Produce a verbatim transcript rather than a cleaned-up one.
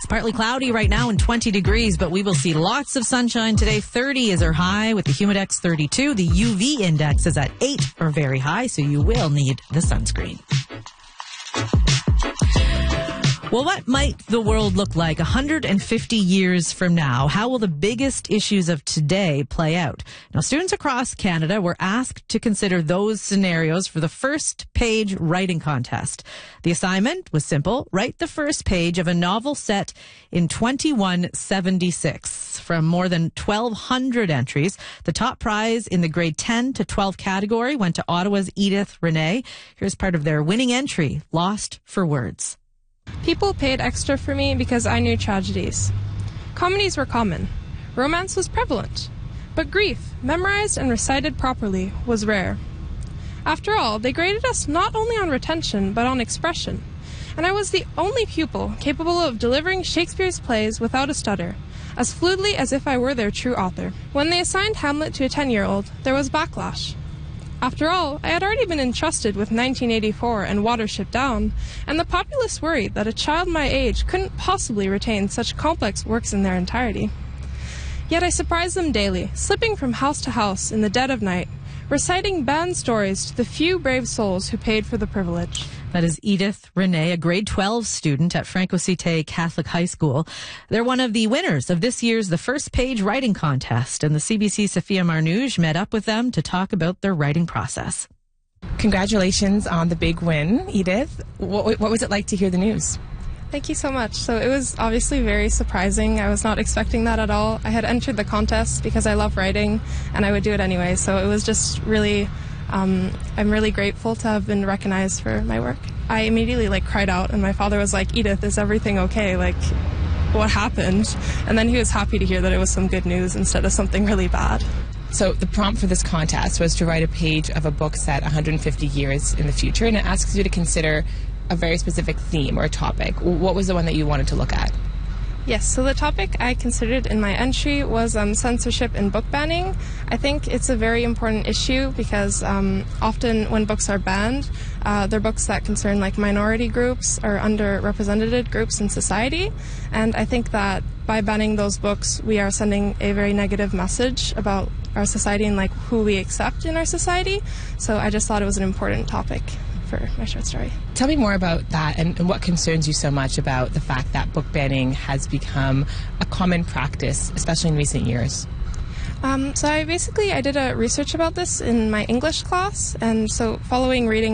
Partly cloudy right now and twenty degrees, but we will see lots of sunshine today. thirty is our high with the Humidex thirty-two. The U V index is at eight or very high, so you will need the sunscreen. Well, what might the world look like one hundred fifty years from now? How will the biggest issues of today play out? Now, students across Canada were asked to consider those scenarios for the first page writing contest. The assignment was simple. Write the first page of a novel set in twenty-one seventy-six. From more than twelve hundred entries, the top prize in the grade ten to twelve category went to Ottawa's Edith Renee. Here's part of their winning entry, Lost for Words. People paid extra for me because I knew tragedies. Comedies were common. Romance was prevalent. But grief, memorized and recited properly, was rare. After all, they graded us not only on retention, but on expression. And I was the only pupil capable of delivering Shakespeare's plays without a stutter, as fluidly as if I were their true author. When they assigned Hamlet to a ten-year-old, there was backlash. After all, I had already been entrusted with nineteen eighty-four and Watership Down, and the populace worried that a child my age couldn't possibly retain such complex works in their entirety. Yet I surprised them daily, slipping from house to house in the dead of night, reciting banned stories to the few brave souls who paid for the privilege. That is Edith Renee, a grade twelve student at Franco Cité Catholic High School. They're one of the winners of this year's The First Page Writing Contest, and the C B C Sophia Marnouge met up with them to talk about their writing process. Congratulations on the big win, Edith. What, what was it like to hear the news? Thank you so much. So it was obviously very surprising. I was not expecting that at all. I had entered the contest because I love writing, and I would do it anyway. So it was just really... Um, I'm really grateful to have been recognized for my work. I immediately like cried out, and my father was like, "Edith, is everything okay? Like, what happened?" And then he was happy to hear that it was some good news instead of something really bad. So the prompt for this contest was to write a page of a book set one hundred fifty years in the future, and it asks you to consider a very specific theme or a topic. What was the one that you wanted to look at? Yes, so the topic I considered in my entry was um, censorship and book banning. I think it's a very important issue because um, often when books are banned, uh, they're books that concern like minority groups or underrepresented groups in society. And I think that by banning those books, we are sending a very negative message about our society and like who we accept in our society. So I just thought it was an important topic for my short story. Tell me more about that and, and what concerns you so much about the fact that book banning has become a common practice, especially in recent years. Um, so I basically, I did a research about this in my English class, and so following reading